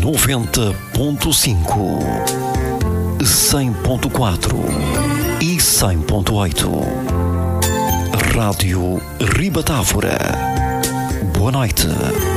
90.5, 100.4 e 100.8. Rádio Ribatávora. Boa noite.